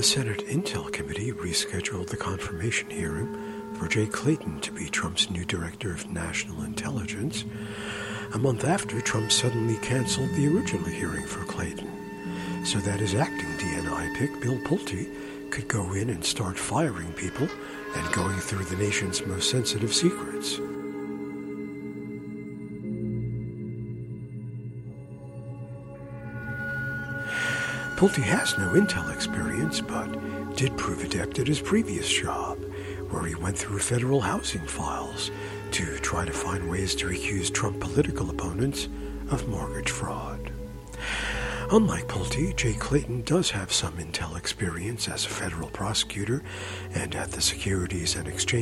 The Senate Intel Committee rescheduled the confirmation hearing for Jay Clayton to be Trump's new Director of National Intelligence, a month after Trump suddenly canceled the original hearing for Clayton, so that his acting DNI pick, Bill Pulte, could go in and start firing people and going through the nation's most sensitive secrets. Pulte has no intel experience, but did prove adept at his previous job, where he went through federal housing files to try to find ways to accuse Trump political opponents of mortgage fraud. Unlike Pulte, Jay Clayton does have some intel experience as a federal prosecutor and at the Securities and Exchange